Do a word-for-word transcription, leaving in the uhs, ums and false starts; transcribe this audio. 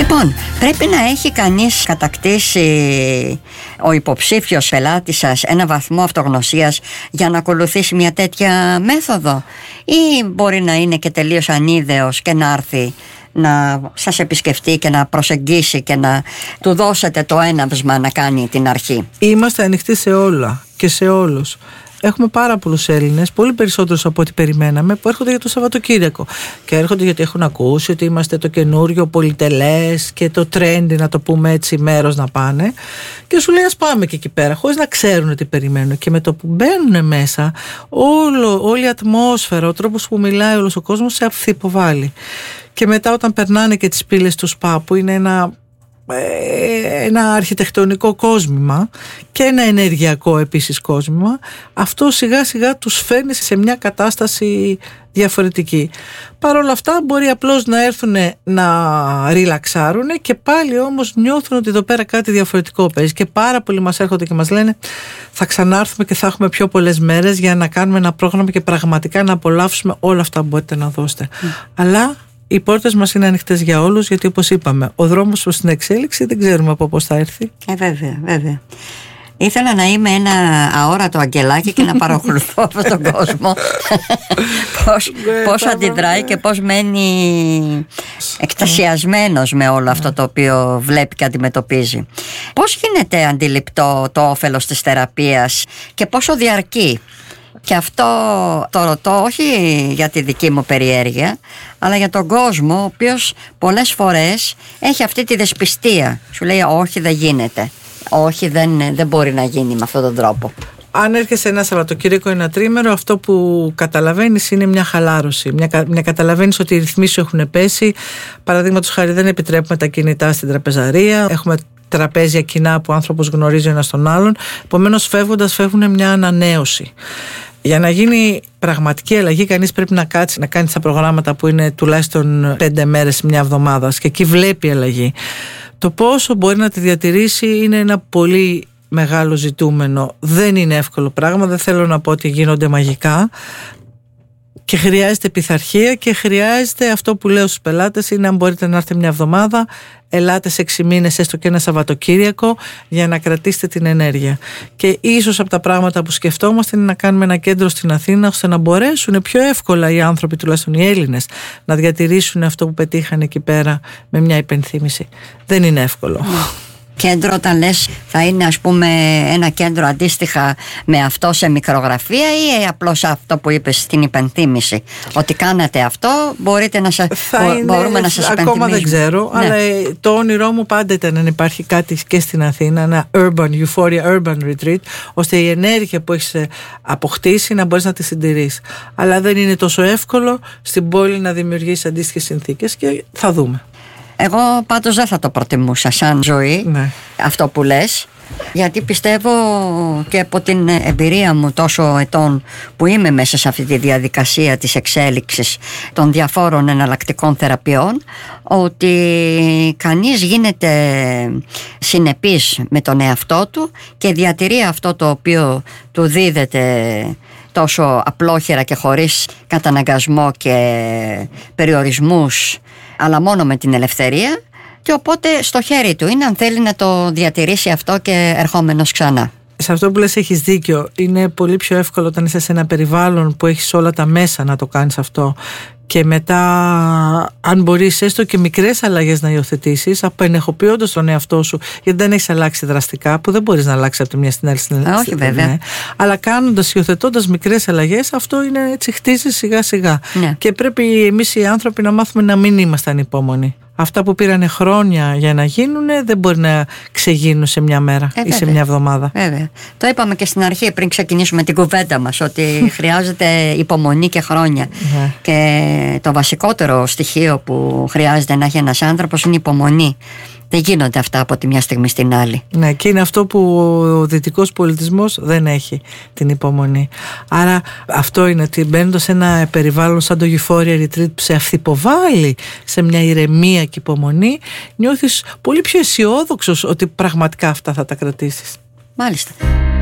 Λοιπόν, πρέπει να έχει κανείς κατακτήσει ο υποψήφιος πελάτης σας ένα βαθμό αυτογνωσίας για να ακολουθήσει μια τέτοια μέθοδο, ή μπορεί να είναι και τελείως ανίδεος και να έρθει να σας επισκεφτεί και να προσεγγίσει και να του δώσετε το έναυσμα να κάνει την αρχή? Είμαστε ανοιχτοί σε όλα και σε όλους. Έχουμε πάρα πολλούς Έλληνες, πολύ περισσότερους από ό,τι περιμέναμε, που έρχονται για το Σαββατοκύριακο. Και έρχονται γιατί έχουν ακούσει ότι είμαστε το καινούριο πολυτελές και το trendy, να το πούμε έτσι, μέρος να πάνε. Και σου λέει ας πάμε και εκεί πέρα, χωρίς να ξέρουν τι περιμένουν. Και με το που μπαίνουν μέσα, όλο, όλη η ατμόσφαιρα, ο τρόπος που μιλάει όλος ο κόσμος σε αυθυποβάλλει. Και μετά όταν περνάνε και τις πύλες του ΣΠΑ, που είναι ένα... ένα αρχιτεκτονικό κόσμημα και ένα ενεργειακό επίσης κόσμημα, αυτό σιγά σιγά τους φέρνει σε μια κατάσταση διαφορετική. Παρ' όλα αυτά μπορεί απλώς να έρθουν να ριλαξάρουν και πάλι όμως νιώθουν ότι εδώ πέρα κάτι διαφορετικό παίζει, και πάρα πολλοί μας έρχονται και μας λένε θα ξανάρθουμε και θα έχουμε πιο πολλές μέρες για να κάνουμε ένα πρόγραμμα και πραγματικά να απολαύσουμε όλα αυτά που μπορείτε να δώσετε. Mm. Αλλά οι πόρτες μας είναι ανοιχτές για όλους, γιατί όπως είπαμε, ο δρόμος προς την εξέλιξη δεν ξέρουμε από πώς θα έρθει. Ε, βέβαια, βέβαια. Ήθελα να είμαι ένα αόρατο αγγελάκι και να παρακολουθώ αυτόν τον κόσμο. Πώς, πώς αντιδράει και πώς μένει εκτασιασμένος με όλο αυτό το οποίο βλέπει και αντιμετωπίζει. Πώς γίνεται αντιληπτό το όφελος της θεραπείας και πόσο διαρκεί? Και αυτό το ρωτώ όχι για τη δική μου περιέργεια, αλλά για τον κόσμο, ο οποίος πολλές φορές έχει αυτή τη δεσπιστία. Σου λέει όχι, δεν γίνεται, όχι, δεν, δεν μπορεί να γίνει με αυτόν τον τρόπο. Αν έρχεσαι ένα Σαββατοκύριακο, ένα τρίμερο, αυτό που καταλαβαίνεις είναι μια χαλάρωση. Μια, μια καταλαβαίνεις ότι οι ρυθμοί σου έχουν πέσει. Παραδείγματος χάρη, δεν επιτρέπουμε τα κινητά στην τραπεζαρία. Έχουμε τραπέζια κοινά που ο άνθρωπος γνωρίζει ο ένας τον άλλον. Επομένως, φεύγοντας, φεύγουν μια ανανέωση. Για να γίνει πραγματική αλλαγή, κανείς πρέπει να κάτσει να κάνει τα προγράμματα που είναι τουλάχιστον πέντε μέρες μια εβδομάδα, και εκεί βλέπει αλλαγή. Το πόσο μπορεί να τη διατηρήσει είναι ένα πολύ μεγάλο ζητούμενο. Δεν είναι εύκολο πράγμα, δεν θέλω να πω ότι γίνονται μαγικά. Και χρειάζεται πειθαρχία και χρειάζεται αυτό που λέω στους πελάτες είναι αν μπορείτε να έρθετε μια εβδομάδα, ελάτε σε έξι μήνες έστω και ένα Σαββατοκύριακο για να κρατήσετε την ενέργεια. Και ίσως από τα πράγματα που σκεφτόμαστε είναι να κάνουμε ένα κέντρο στην Αθήνα, ώστε να μπορέσουν πιο εύκολα οι άνθρωποι, τουλάχιστον οι Έλληνες, να διατηρήσουν αυτό που πετύχαν εκεί πέρα με μια υπενθύμηση. Δεν είναι εύκολο. Κέντρο, όταν λες, θα είναι ας πούμε ένα κέντρο αντίστοιχα με αυτό σε μικρογραφία, ή απλώς αυτό που είπες στην υπενθύμηση, ότι κάνατε αυτό, μπορείτε να σας, μπο, μπορούμε να σας υπενθυμίσουμε? Ακόμα δεν ξέρω, ναι. Αλλά το όνειρό μου πάντα ήταν να υπάρχει κάτι και στην Αθήνα, ένα urban euphoria, urban retreat, ώστε η ενέργεια που έχεις αποκτήσει να μπορείς να τη συντηρείς. Αλλά δεν είναι τόσο εύκολο στην πόλη να δημιουργήσεις αντίστοιχες συνθήκες, και θα δούμε. Εγώ πάντως δεν θα το προτιμούσα σαν ζωή, ναι, αυτό που λες, γιατί πιστεύω και από την εμπειρία μου τόσο ετών που είμαι μέσα σε αυτή τη διαδικασία της εξέλιξης των διαφόρων εναλλακτικών θεραπείων, ότι κανείς γίνεται συνεπής με τον εαυτό του και διατηρεί αυτό το οποίο του δίδεται τόσο απλόχερα και χωρίς καταναγκασμό και περιορισμούς, αλλά μόνο με την ελευθερία, και οπότε στο χέρι του είναι αν θέλει να το διατηρήσει αυτό και ερχόμενος ξανά. Σε αυτό που λες έχεις δίκιο. Είναι πολύ πιο εύκολο όταν είσαι σε ένα περιβάλλον που έχεις όλα τα μέσα να το κάνεις αυτό, και μετά αν μπορείς έστω και μικρές αλλαγές να υιοθετήσεις, απενεχοποιώντας τον εαυτό σου, γιατί δεν έχεις αλλάξει δραστικά, που δεν μπορείς να αλλάξεις από τη μια στην άλλη στην άλλη. Όχι βέβαια, ναι. Αλλά κάνοντας, υιοθετώντας μικρές αλλαγές, αυτό είναι έτσι, χτίζει σιγά σιγά, ναι. Και πρέπει εμείς οι άνθρωποι να μάθουμε να μην είμαστε ανυπόμονοι. Αυτά που πήρανε χρόνια για να γίνουν δεν μπορεί να ξεγίνουν σε μια μέρα ε, ή σε μια εβδομάδα. Βέβαια. Το είπαμε και στην αρχή πριν ξεκινήσουμε την κουβέντα μας, ότι χρειάζεται υπομονή και χρόνια. Yeah. Και το βασικότερο στοιχείο που χρειάζεται να έχει ένας άνθρωπος είναι υπομονή. Δεν γίνονται αυτά από τη μια στιγμή στην άλλη. Ναι, και είναι αυτό που ο δυτικός πολιτισμός δεν έχει, την υπομονή. Άρα αυτό είναι ότι μπαίνοντας σε ένα περιβάλλον σαν το Euphoria Retreat που σε αυθυποβάλλει σε μια ηρεμία και υπομονή, νιώθεις πολύ πιο αισιόδοξος ότι πραγματικά αυτά θα τα κρατήσεις. Μάλιστα.